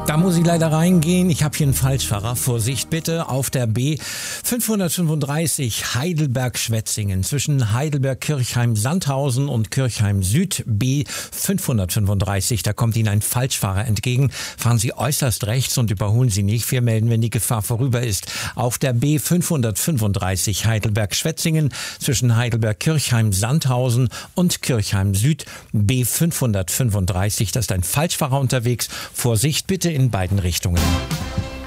Da muss ich leider reingehen. Ich habe hier einen Falschfahrer. Vorsicht bitte auf der B 535 Heidelberg-Schwetzingen zwischen Heidelberg-Kirchheim-Sandhausen und Kirchheim-Süd. B 535. Da kommt Ihnen ein Falschfahrer entgegen. Fahren Sie äußerst rechts und überholen Sie nicht. Wir melden, wenn die Gefahr vorüber ist. Auf der B 535 Heidelberg-Schwetzingen zwischen Heidelberg-Kirchheim-Sandhausen und Kirchheim-Süd. B 535. Da ist ein Falschfahrer unterwegs. Vorsicht bitte in beiden Richtungen.